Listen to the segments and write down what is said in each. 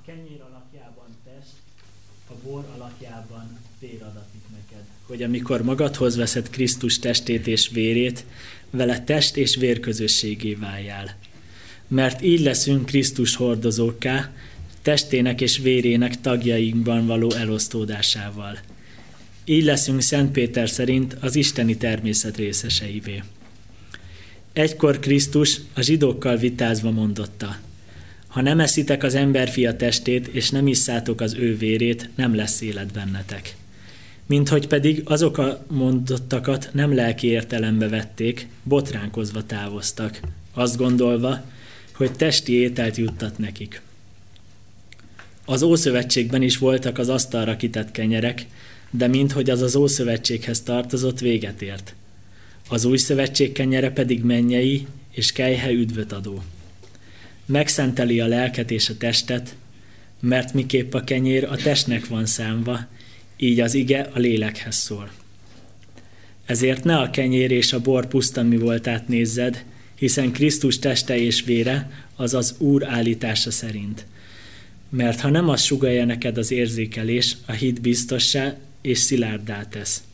kenyér alakjában test, a bor alakjában vér adatik neked. Hogy amikor magadhoz veszed Krisztus testét és vérét, vele test és vér közösségé váljál. Mert így leszünk Krisztus hordozókká, testének és vérének tagjainkban való elosztódásával. Így leszünk Szent Péter szerint az isteni természet részeseivé. Egykor Krisztus a zsidókkal vitázva mondotta: ha nem eszitek az emberfia testét, és nem isszátok az ő vérét, nem lesz élet bennetek. Minthogy pedig azok a mondottakat nem lelki értelembe vették, botránkozva távoztak, azt gondolva, hogy testi ételt juttat nekik. Az Ószövetségben is voltak az asztalra kitett kenyerek, de minthogy az Ószövetséghez tartozott, véget ért. Az Új Szövetség kenyere pedig mennyei és kelyhe üdvöt adó. Megszenteli a lelket és a testet, mert miképp a kenyér a testnek van számva, így az ige a lélekhez szól. Ezért ne a kenyér és a bor puszta mi voltát nézzed, hiszen Krisztus teste és vére az az Úr állítása szerint. Mert ha nem az sugallja neked az érzékelés, a hit biztossá és szilárddá tesz.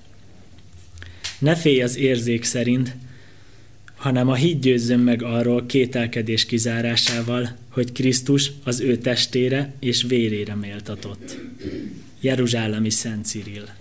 Ne félj az érzék szerint, hanem a hit győzzön meg arról kételkedés kizárásával, hogy Krisztus az ő testére és vérére méltatott. Jeruzsálemi Szent Cirill.